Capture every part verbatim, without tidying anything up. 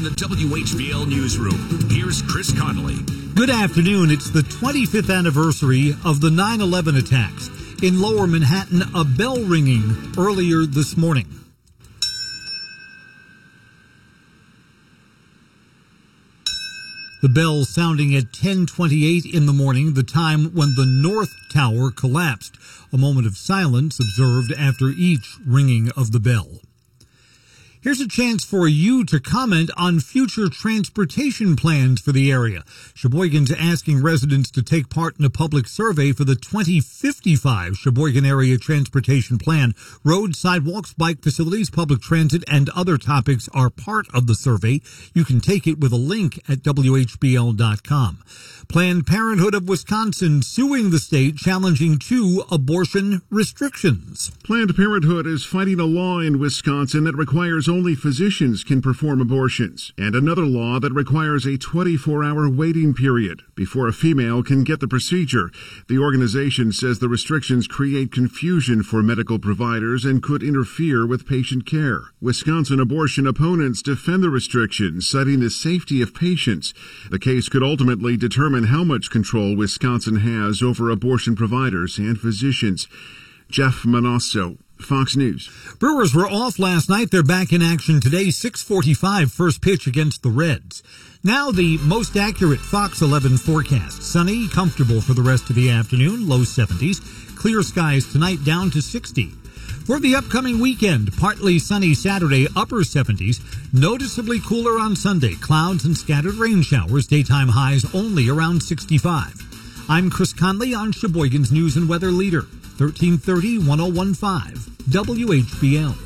the W H B L Newsroom, here's Chris Connolly. Good afternoon. It's the twenty-fifth anniversary of the nine eleven attacks. In Lower Manhattan, a bell ringing earlier this morning. The bell sounding at ten twenty-eight in the morning, the time when the North Tower collapsed. A moment of silence observed after each ringing of the bell. Here's a chance for you to comment on future transportation plans for the area. Sheboygan's asking residents to take part in a public survey for the twenty fifty-five Sheboygan Area Transportation Plan. Roads, sidewalks, bike facilities, public transit, and other topics are part of the survey. You can take it with a link at W H B L dot com. Planned Parenthood of Wisconsin suing the state, challenging two abortion restrictions. Planned Parenthood is fighting a law in Wisconsin that requires only physicians can perform abortions, and another law that requires a twenty-four hour waiting period before a female can get the procedure. The organization says the restrictions create confusion for medical providers and could interfere with patient care. Wisconsin abortion opponents defend the restrictions, citing the safety of patients. The case could ultimately determine how much control Wisconsin has over abortion providers and physicians. Jeff Manasso, Fox News. Brewers were off last night. They're back in action today. six forty-five first pitch against the Reds. Now the most accurate Fox eleven forecast. Sunny, comfortable for the rest of the afternoon, low seventies. Clear skies tonight, down to sixty. For the upcoming weekend, partly sunny Saturday, upper seventies. Noticeably cooler on Sunday. Clouds and scattered rain showers. Daytime highs only around sixty-five. I'm Chris Conley on Sheboygan's News and Weather Leader. thirteen thirty, ten fifteen, W H B L.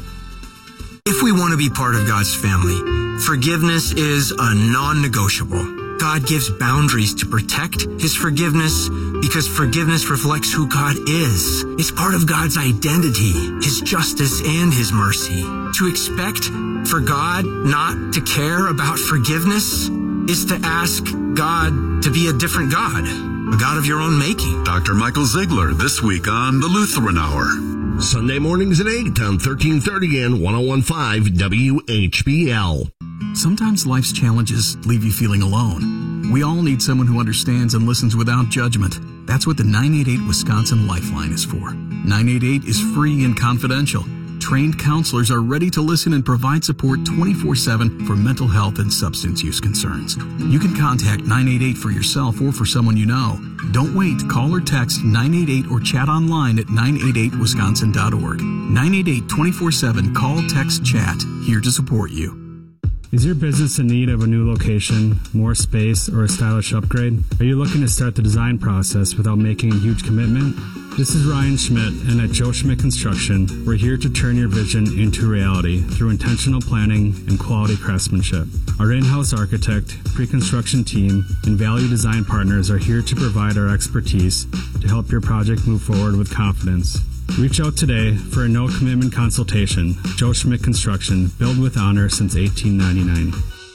If we want to be part of God's family, forgiveness is a non-negotiable. God gives boundaries to protect His forgiveness because forgiveness reflects who God is. It's part of God's identity, His justice, and His mercy. To expect for God not to care about forgiveness is to ask God to be a different God, a God of your own making. Doctor Michael Ziegler this week on the Lutheran Hour. Sunday mornings at eight on thirteen thirty and ten fifteen W H B L. Sometimes life's challenges leave you feeling alone. We all need someone who understands and listens without judgment. That's what the nine eight eight Wisconsin Lifeline is for. nine eight eight is free and confidential. Trained counselors are ready to listen and provide support twenty-four seven for mental health and substance use concerns. You can contact nine eight eight for yourself or for someone you know. Don't wait. Call or text nine eight eight or chat online at nine eight eight wisconsin dot org. nine eight eight, twenty-four seven, call, text, chat. Here to support you. Is your business in need of a new location, more space, or a stylish upgrade? Are you looking to start the design process without making a huge commitment? This is Ryan Schmidt, and at Joe Schmidt Construction, we're here to turn your vision into reality through intentional planning and quality craftsmanship. Our in-house architect, pre-construction team, and value design partners are here to provide our expertise to help your project move forward with confidence. Reach out today for a no-commitment consultation. Joe Schmidt Construction, built with honor since eighteen ninety-nine.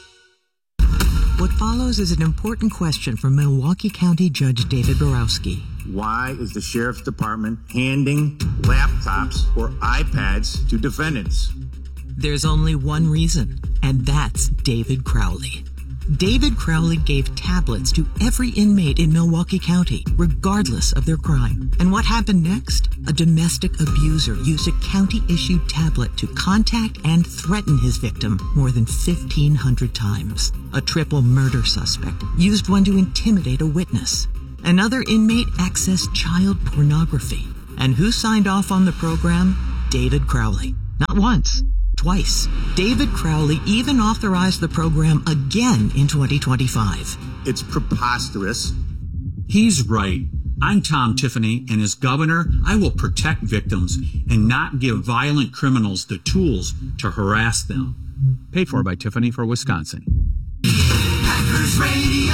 What follows is an important question from Milwaukee County Judge David Borowski. Why is the Sheriff's Department handing laptops or iPads to defendants? There's only one reason, and that's David Crowley. David Crowley gave tablets to every inmate in Milwaukee County, regardless of their crime. And what happened next? A domestic abuser used a county-issued tablet to contact and threaten his victim more than fifteen hundred times. A triple murder suspect used one to intimidate a witness. Another inmate accessed child pornography. And who signed off on the program? David Crowley. Not once. Twice. David Crowley even authorized the program again in twenty twenty-five. It's preposterous. He's right. I'm Tom Tiffany, and as governor, I will protect victims and not give violent criminals the tools to harass them. Paid for by Tiffany for Wisconsin. Packers Radio.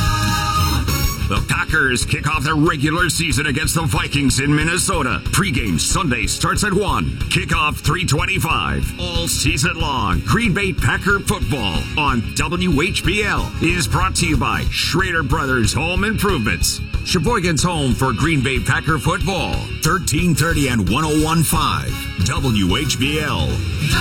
The Packers kick off their regular season against the Vikings in Minnesota. Pre-game Sunday starts at one. Kickoff three twenty-five. All season long, Green Bay Packer football on W H B L is brought to you by Schrader Brothers Home Improvements. Sheboygan's home for Green Bay Packer football. thirteen thirty and ten fifteen W H B L.